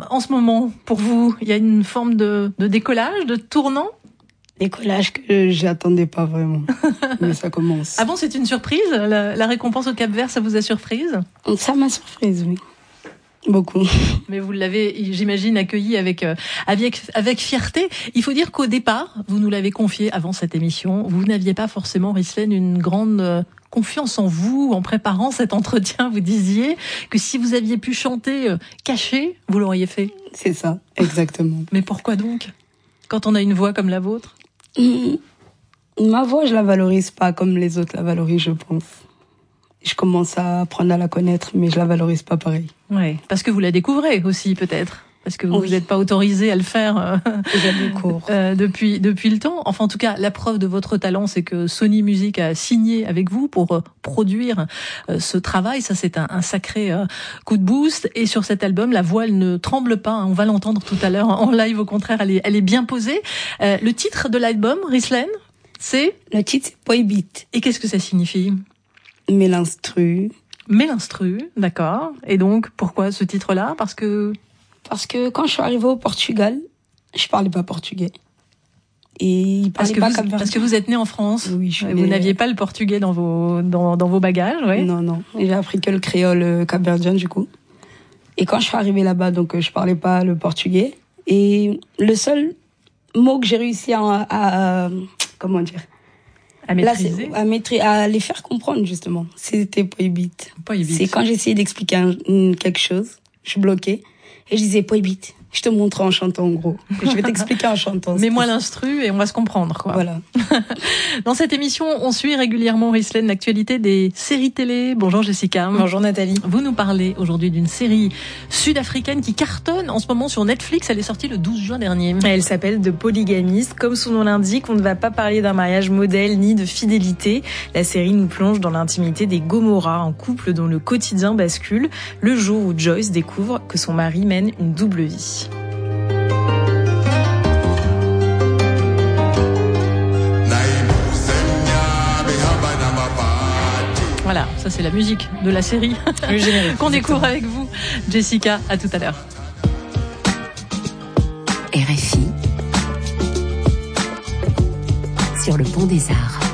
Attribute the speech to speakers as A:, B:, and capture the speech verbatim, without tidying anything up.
A: en ce moment pour vous? Il y a une forme de, de décollage, de tournant?
B: Décollage que j'attendais pas vraiment, mais ça commence.
A: Ah bon, c'est une surprise? La, la récompense au Cap-Vert, ça vous a surprise?
B: Ça m'a surprise, oui. Beaucoup.
A: Mais vous l'avez, j'imagine, accueilli avec, euh, avec, avec fierté. Il faut dire qu'au départ, vous nous l'avez confié avant cette émission, vous n'aviez pas forcément, Rislaine, une grande euh, confiance en vous. En préparant cet entretien, vous disiez que si vous aviez pu chanter euh, caché, vous l'auriez fait.
B: C'est ça, exactement.
A: Mais pourquoi donc? Quand on a une voix comme la vôtre?
B: Mmh. Ma voix, je la valorise pas comme les autres la valorisent, je pense. Je commence à apprendre à la connaître, mais je la valorise pas pareil.
A: Ouais, parce que vous la découvrez aussi, peut-être. Parce que vous
B: oui.
A: vous n'êtes pas autorisé à le faire euh,
B: euh,
A: depuis depuis le temps. Enfin, en tout cas, la preuve de votre talent, c'est que Sony Music a signé avec vous pour euh, produire euh, ce travail. Ça, c'est un, un sacré euh, coup de boost. Et sur cet album, la voix, elle ne tremble pas. Hein. On va l'entendre tout à l'heure en live. Au contraire, elle est, elle est bien posée. Euh, le titre de l'album, Rislaine, c'est?
B: Le titre, c'est Boy Beat.
A: Et qu'est-ce que ça signifie?
B: Mélinstru.
A: Mélinstru, d'accord. Et donc, pourquoi ce titre-là? Parce que...
B: Parce que quand je suis arrivée au Portugal, je parlais pas portugais. Et ils
A: parce que,
B: pas
A: vous, parce que vous êtes né en France.
B: Oui, je suis
A: Vous
B: née...
A: n'aviez pas le portugais dans vos, dans, dans vos bagages, ouais.
B: Non, non. J'ai appris que le créole capverdien, du coup. Et quand je suis arrivée là-bas, donc, je parlais pas le portugais. Et le seul mot que j'ai réussi à, à, à comment dire?
A: À maîtriser.
B: Là, à, maîtriser, à les faire comprendre, justement. C'était Boy Beat. C'est quand j'essayais d'expliquer un, quelque chose, je bloquais. Et je disais, Boy Beat, je te montre en chantant, en gros. Je vais t'expliquer en chantant.
A: Mets-moi l'instru et on va se comprendre, quoi.
B: Voilà.
A: Dans cette émission, on suit régulièrement, Rislaine, l'actualité des séries télé. Bonjour Jessica.
C: Bonjour Nathalie.
A: Vous nous parlez aujourd'hui d'une série sud-africaine qui cartonne en ce moment sur Netflix. Elle est sortie le douze juin dernier.
C: Elle s'appelle The Polygamist. Comme son nom l'indique, on ne va pas parler d'un mariage modèle ni de fidélité. La série nous plonge dans l'intimité des Gomorrah, un couple dont le quotidien bascule le jour où Joyce découvre que son mari mène une double vie.
A: Voilà, ça c'est la musique de la série qu'on découvre avec vous. Jessica, à tout à l'heure.
D: R F I sur le Pont des Arts.